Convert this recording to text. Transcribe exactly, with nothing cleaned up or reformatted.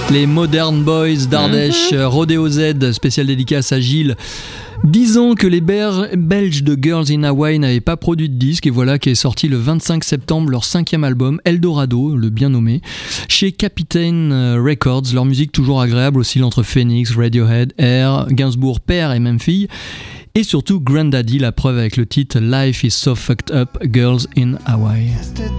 Les Modern Boys d'Ardèche, mm-hmm. Rodeo Z, spécial dédicace à Gilles. Dix ans que les Belges de Girls in Hawaii n'avaient pas produit de disque, et voilà qu'est sorti le vingt-cinq septembre leur cinquième album, Eldorado, le bien nommé, chez Capitaine Records. Leur musique toujours agréable oscille entre Phoenix, Radiohead, Air, Gainsbourg père et même fille, et surtout Grandaddy, la preuve avec le titre Life is so fucked up, Girls in Hawaii.